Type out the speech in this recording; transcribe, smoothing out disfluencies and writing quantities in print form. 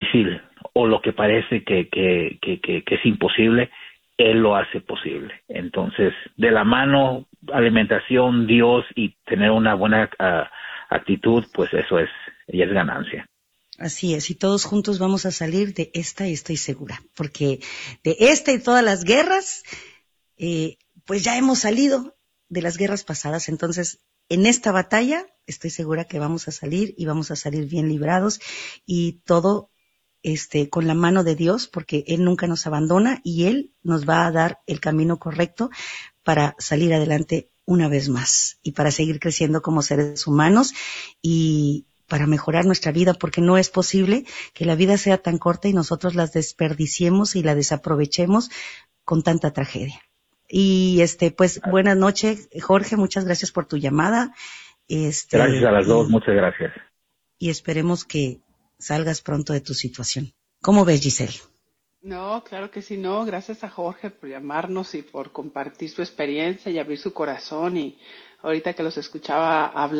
difícil o lo que parece que es imposible, Él lo hace posible. Entonces, de la mano, alimentación, Dios y tener una buena actitud, pues eso es ganancia. Así es, y todos juntos vamos a salir de esta, y estoy segura, porque de esta y todas las guerras, pues ya hemos salido de las guerras pasadas. Entonces, en esta batalla estoy segura que vamos a salir y vamos a salir bien librados, y todo con la mano de Dios, porque Él nunca nos abandona y Él nos va a dar el camino correcto para salir adelante una vez más y para seguir creciendo como seres humanos y para mejorar nuestra vida, porque no es posible que la vida sea tan corta y nosotros las desperdiciemos y la desaprovechemos con tanta tragedia. Y pues buenas noches, Jorge, muchas gracias por tu llamada. Gracias a las dos, muchas gracias. Y esperemos que salgas pronto de tu situación. ¿Cómo ves, Giselle? No, claro que sí, no. Gracias a Jorge por llamarnos y por compartir su experiencia y abrir su corazón. Y ahorita que los escuchaba hablar,